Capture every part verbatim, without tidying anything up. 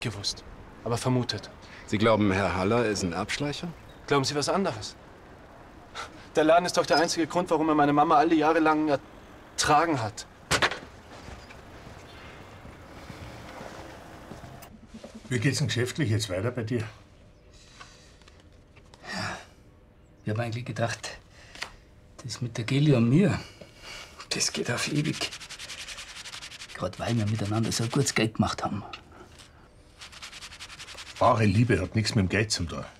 gewusst, aber vermutet. Sie glauben, Herr Haller ist ein Erbschleicher? Glauben Sie was anderes? Der Laden ist doch der einzige Grund, warum er meine Mama alle Jahre lang ertragen hat. Wie geht's denn geschäftlich jetzt weiter bei dir? Ja, ich habe eigentlich gedacht, das mit der Geli und mir, das geht auf ewig. Gerade weil wir miteinander so ein gutes Geld gemacht haben. Wahre Liebe hat nichts mit dem Geld zu tun.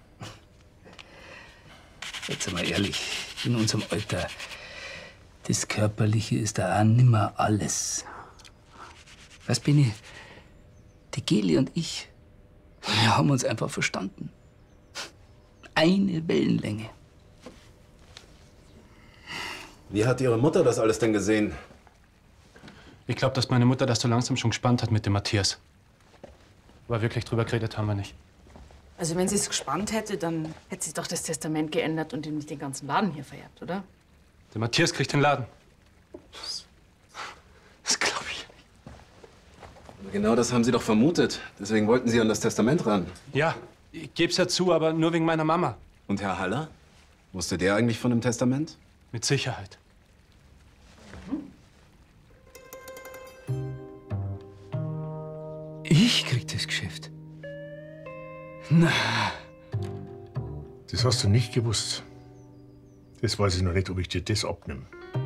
Jetzt einmal ehrlich, in unserem Alter, das Körperliche ist da auch nimmer alles. Was bin ich? Die Geli und ich, wir haben uns einfach verstanden. Eine Wellenlänge. Wie hat Ihre Mutter das alles denn gesehen? Ich glaube, dass meine Mutter das so langsam schon gespannt hat mit dem Matthias. Aber wirklich drüber geredet haben wir nicht. Also wenn sie es gespannt hätte, dann hätte sie doch das Testament geändert und ihm nicht den ganzen Laden hier vererbt, oder? Der Matthias kriegt den Laden. Das, das glaube ich nicht. Aber genau das haben Sie doch vermutet. Deswegen wollten Sie an das Testament ran. Ja, ich gebe es ja zu, aber nur wegen meiner Mama. Und Herr Haller? Wusste der eigentlich von dem Testament? Mit Sicherheit. Ich krieg das Geschäft. Na. Das hast du nicht gewusst. Das weiß ich noch nicht, ob ich dir das abnehme.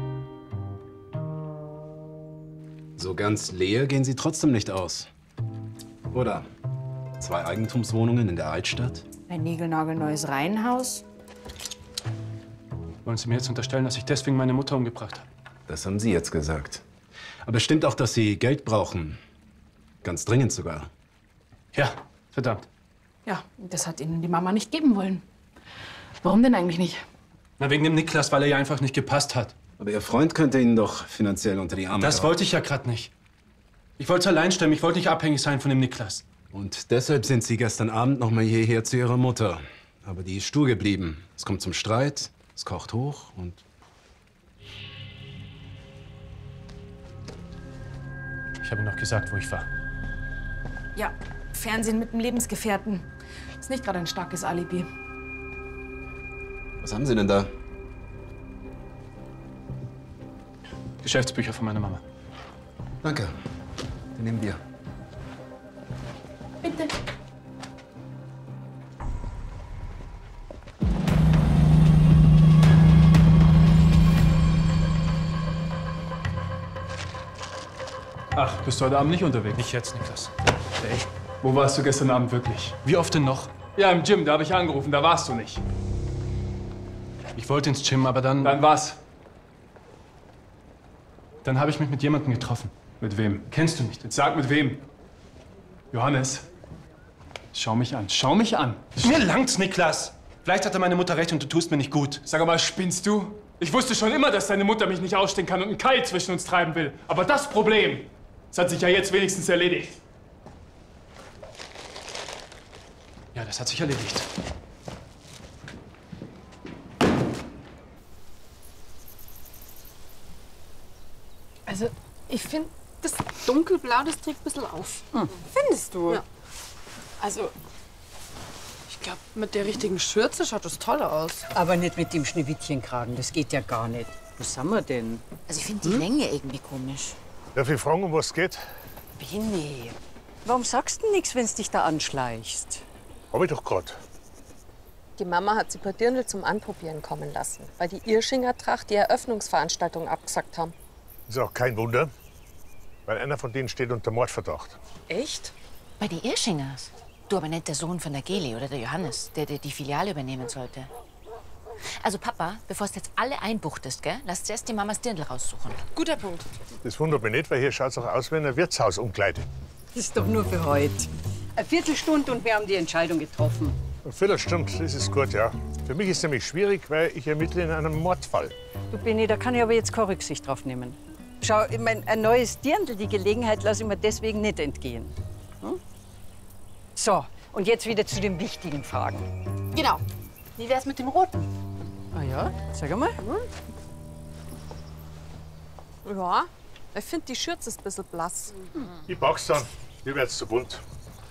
So ganz leer gehen Sie trotzdem nicht aus. Oder? Zwei Eigentumswohnungen in der Altstadt? Ein niegelnagelneues Reihenhaus. Wollen Sie mir jetzt unterstellen, dass ich deswegen meine Mutter umgebracht habe? Das haben Sie jetzt gesagt. Aber es stimmt auch, dass Sie Geld brauchen. Ganz dringend sogar. Ja, verdammt. Ja, das hat Ihnen die Mama nicht geben wollen. Warum denn eigentlich nicht? Na, wegen dem Niklas, weil er ihr einfach nicht gepasst hat. Aber Ihr Freund könnte Ihnen doch finanziell unter die Arme Das greifen. wollte ich ja gerade nicht. Ich wollte es allein stemmen, ich wollte nicht abhängig sein von dem Niklas. Und deshalb sind Sie gestern Abend noch mal hierher zu Ihrer Mutter. Aber die ist stur geblieben. Es kommt zum Streit, es kocht hoch und... Ich habe ihm noch gesagt, wo ich war. Ja, Fernsehen mit dem Lebensgefährten. Ist nicht gerade ein starkes Alibi. Was haben Sie denn da? Geschäftsbücher von meiner Mama. Danke. Den nehmen wir. Bitte. Ach, bist du heute Abend nicht unterwegs? Nicht jetzt, Niklas. Ey, wo warst du gestern Abend wirklich? Wie oft denn noch? Ja, im Gym, da habe ich angerufen, da warst du nicht. Ich wollte ins Gym, aber dann... Dann was? Dann habe ich mich mit jemandem getroffen. Mit wem? Kennst du nicht? Jetzt sag mit wem. Johannes, schau mich an, schau mich an. Mir langt's, Niklas. Vielleicht hat er meine Mutter recht und du tust mir nicht gut. Sag mal, spinnst du? Ich wusste schon immer, dass deine Mutter mich nicht ausstehen kann und einen Keil zwischen uns treiben will. Aber das Problem, das hat sich ja jetzt wenigstens erledigt. Ja, das hat sich erledigt. Also, ich finde, das Dunkelblau, das trägt ein bisschen auf. Hm. Findest du? Ja. Also, ich glaube, mit der richtigen Schürze schaut das toll aus. Aber nicht mit dem Schneewittchenkragen, das geht ja gar nicht. Wo sind wir denn? Also ich finde die hm? Länge irgendwie komisch. Darf ich fragen, um was es geht? Benni, warum sagst du nichts, wenn du dich da anschleichst? Hab ich doch grad. Die Mama hat sie bei Dirndl zum Anprobieren kommen lassen, weil die Irschinger Tracht die Eröffnungsveranstaltung abgesagt haben. Ist auch kein Wunder, weil einer von denen steht unter Mordverdacht. Echt? Bei den Irschingers? Du, aber nicht der Sohn von der Geli oder der Johannes, der, der die Filiale übernehmen sollte. Also Papa, bevor du jetzt alle einbuchtest, gell, lass zuerst die Mamas Dirndl raussuchen. Guter Punkt. Das wundert mich nicht, weil hier schaut's auch aus wie ein Wirtshausumkleide. Das ist doch nur für heute. Eine Viertelstunde und wir haben die Entscheidung getroffen. Eine Viertelstunde, das ist gut, ja. Für mich ist es nämlich schwierig, weil ich ermittle in einem Mordfall. Du Benni, da kann ich aber jetzt keine Rücksicht drauf nehmen. Schau, ich mein, ein neues Dirndl, die Gelegenheit lasse ich mir deswegen nicht entgehen. Hm? So, und jetzt wieder zu den wichtigen Fragen. Genau. Wie wär's mit dem Roten? Ah ja, sag mal. Ja, ich finde, die Schürze ist ein bisschen blass. Ich pack's dann. Mir wird's zu bunt.